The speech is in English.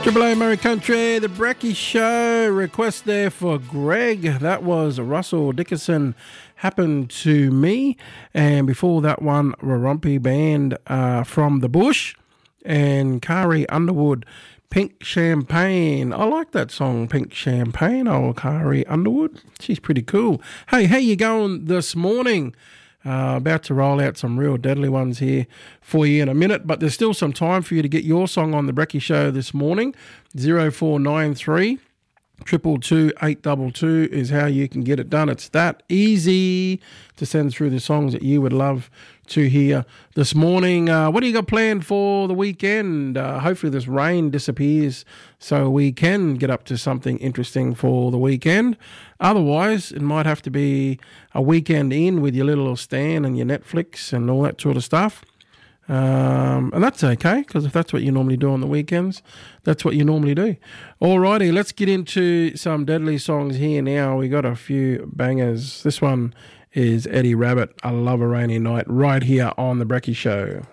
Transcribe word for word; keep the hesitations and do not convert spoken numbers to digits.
Triple A Murray Country, the Brecky Show. Request there for Greg. That was Russell Dickinson, Happened to Me. And before that one, Warumpi Band uh, from the Bush. And Kari Underwood, Pink Champagne. I like that song, Pink Champagne. Oh, Kari Underwood. She's pretty cool. Hey, how you going this morning? Uh, about to roll out some real deadly ones here for you in a minute, but there's still some time for you to get your song on the Brecky Show this morning. zero four nine three, two two two, eight two two is how you can get it done. It's that easy to send through the songs that you would love to hear this morning. Uh, what do you got planned for the weekend? Uh, hopefully this rain disappears so we can get up to something interesting for the weekend. Otherwise, it might have to be a weekend in with your little Stan and your Netflix and all that sort of stuff. Um, and that's okay, because if that's what you normally do on the weekends, that's what you normally do. Alrighty, let's get into some deadly songs here now. We got a few bangers. This one is Eddie Rabbitt, I Love a Rainy Night, right here on the Brecky Show.